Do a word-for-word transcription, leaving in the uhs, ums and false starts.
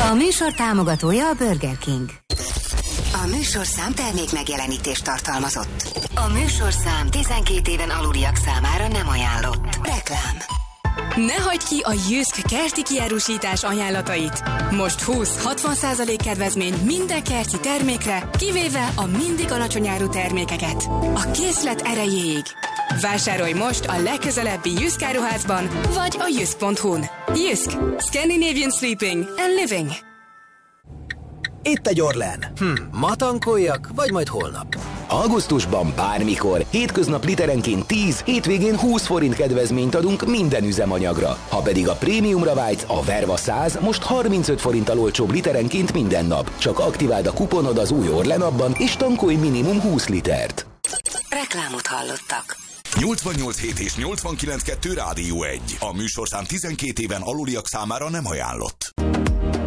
A műsor támogatója a Burger King. A műsorszám termék megjelenítést tartalmazott. A műsorszám tizenkét éven aluliak számára nem ajánlott. Reklám. Ne hagyd ki a Jysk kerti kiárusítás ajánlatait. Most húsz-hatvan százalék kedvezmény minden kerti termékre, kivéve a mindig alacsony áru termékeket. A készlet erejéig. Vásárolj most a legközelebbi Jysk áruházban, vagy a jysk pont hu-n. Jysk. Scandinavian Sleeping and Living. Itt egy Orlen. Hm, ma tankoljak, vagy majd holnap? Augusztusban bármikor, hétköznap literenként tíz, hétvégén húsz forint kedvezményt adunk minden üzemanyagra. Ha pedig a prémiumra vágysz, a Verva száz most harmincöt forinttal olcsóbb literenként minden nap. Csak aktiváld a kuponod az új Orlen appban, és tankolj minimum húsz litert. Reklámot hallottak. nyolcvannyolc hét és nyolcvankilenc kettő Rádió egy. A műsorszám tizenkét éven aluliak számára nem ajánlott.